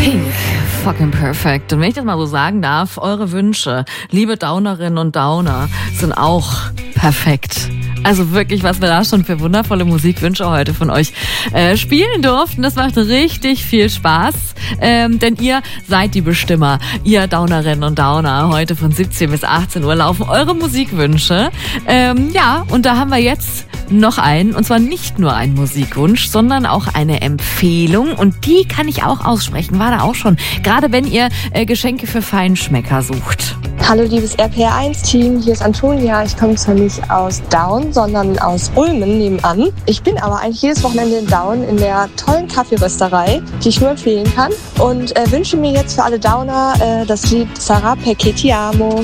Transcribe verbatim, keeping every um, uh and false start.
Pink, fucking perfect. Und wenn ich das mal so sagen darf, eure Wünsche, liebe Downerinnen und Downer, sind auch perfekt. Also wirklich, was wir da schon für wundervolle Musikwünsche heute von euch äh, spielen durften. Das macht richtig viel Spaß, ähm, denn ihr seid die Bestimmer. Ihr Downerinnen und Downer. Heute von siebzehn bis achtzehn Uhr laufen eure Musikwünsche. Ähm, ja, und da haben wir jetzt noch einen. Und zwar nicht nur einen Musikwunsch, sondern auch eine Empfehlung. Und die kann ich auch aussprechen. War da auch schon. Gerade wenn ihr äh, Geschenke für Feinschmecker sucht. Hallo liebes R P R eins Team, hier ist Antonia. Ich komme zwar nicht aus Daun, sondern aus Ulmen nebenan. Ich bin aber eigentlich jedes Wochenende in Daun in der tollen Kaffeerösterei, die ich nur empfehlen kann. Und äh, wünsche mir jetzt für alle Downer äh, das Lied Sarà perché ti amo.